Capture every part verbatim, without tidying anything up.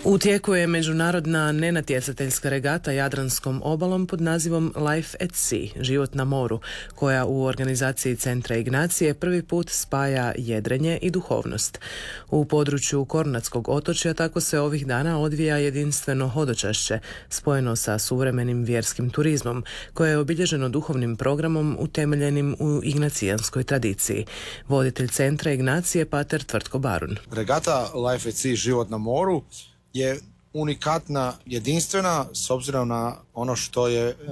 U tijeku je međunarodna nenatjecateljska regata Jadranskom obalom pod nazivom Life at Sea, život na moru, koja u organizaciji Centra Ignacije prvi put spaja jedrenje i duhovnost. U području Kornatskog otočja tako se ovih dana odvija jedinstveno hodočašće, spojeno sa suvremenim vjerskim turizmom, koje je obilježeno duhovnim programom utemeljenim u ignacijanskoj tradiciji. Voditelj Centra Ignacije, pater Tvrtko Barun. Regata Life at Sea, život na moru, je unikatna, jedinstvena s obzirom na ono što je e,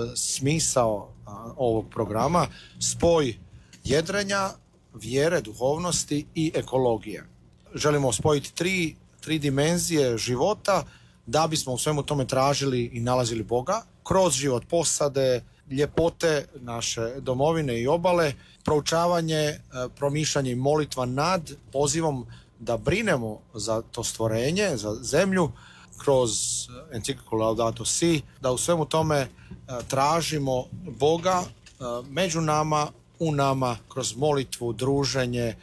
smisao a, ovog programa, spoj jedrenja, vjere, duhovnosti i ekologije. Želimo spojiti tri, tri dimenzije života da bismo u svemu tome tražili i nalazili Boga kroz život posade, ljepote naše domovine i obale, proučavanje, e, promišljanje i molitva nad pozivom da brinemo za to stvorenje, za zemlju, kroz encikliku Laudato Si, da u svemu tome e, tražimo Boga e, među nama, u nama, kroz molitvu, druženje, e,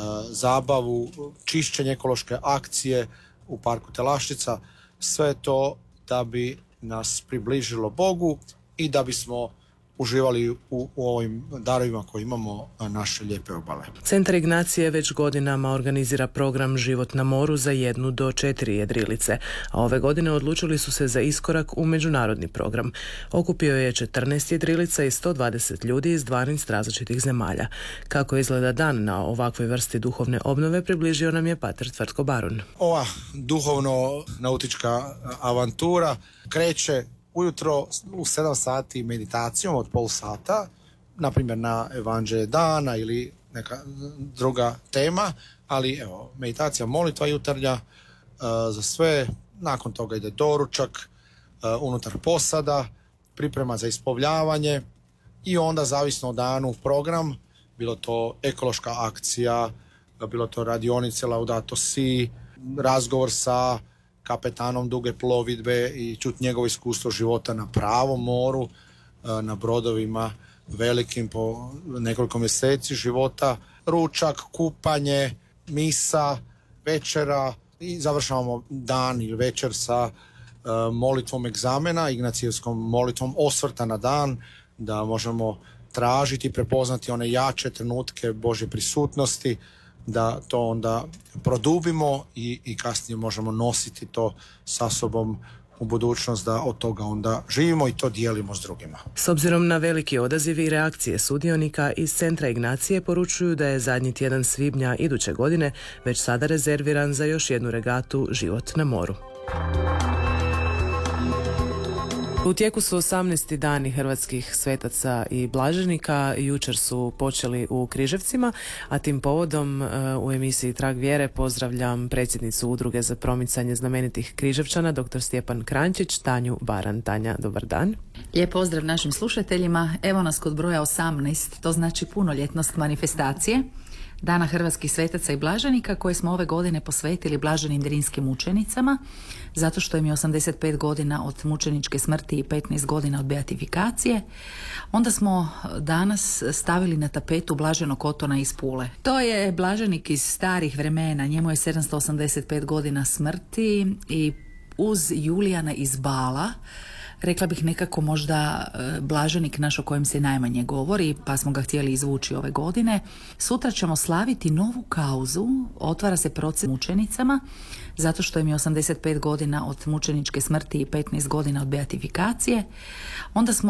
zabavu, čišćenje, ekološke akcije u parku Telaščica. Sve to da bi nas približilo Bogu i da bismo uživali u, u ovim darovima koje imamo na naše lijepe obale. Centar Ignacije već godinama organizira program Život na moru za jednu do četiri jedrilice, a ove godine odlučili su se za iskorak u međunarodni program. Okupio je četrnaest jedrilica i sto dvadeset ljudi iz dvanaest različitih zemalja. Kako izgleda dan na ovakvoj vrsti duhovne obnove, približio nam je pater Tvrtko Barun. Ova duhovno-nautička avantura kreće ujutro u sedam sati meditacijom od pol sata, na primjer na evanđelje dana ili neka druga tema, ali evo, meditacija, molitva jutarnja uh, za sve, nakon toga ide doručak, uh, unutar posada, priprema za ispovljavanje i onda zavisno o danu program, bilo to ekološka akcija, bilo to radionice Laudato Si, razgovor sa kapetanom duge plovidbe i čuti njegovo iskustvo života na pravom moru, na brodovima velikim po nekoliko mjeseci života, ručak, kupanje, misa, večera i završavamo dan ili večer sa molitvom egzamena, ignacijevskom molitvom osvrta na dan, da možemo tražiti i prepoznati one jače trenutke Božje prisutnosti, da to onda produbimo i, i kasnije možemo nositi to sa sobom u budućnost, da od toga onda živimo i to dijelimo s drugima. S obzirom na veliki odaziv i reakcije sudionika iz Centra Ignacije poručuju da je zadnji tjedan svibnja iduće godine već sada rezerviran za još jednu regatu Život na moru. U tijeku su osamnaesti dani hrvatskih svetaca i blaženika. Jučer su počeli u Križevcima, a tim povodom u emisiji Trag vjere pozdravljam predsjednicu Udruge za promicanje znamenitih Križevčana, dr. Stjepan Kranjčić, Tanju Baran. Tanja, dobar dan. Lijep pozdrav našim slušateljima. Evo nas kod broja osamnaest, to znači punoljetnost manifestacije Dana hrvatskih svetaca i blaženika, koje smo ove godine posvetili blaženim drinskim mučenicama, zato što im je osamdeset pet godina od mučeničke smrti i petnaest godina od beatifikacije. Onda smo danas stavili na tapetu blaženog Otona iz Pule. To je blaženik iz starih vremena, njemu je sedamsto osamdeset pet godina smrti i uz Julijana iz Bala, rekla bih nekako možda blaženik naš o kojem se najmanje govori, pa smo ga htjeli izvući ove godine. Sutra ćemo slaviti novu kauzu, otvara se proces mučenicama, zato što im je osamdeset pet godina od mučeničke smrti i petnaest godina od beatifikacije. Onda smo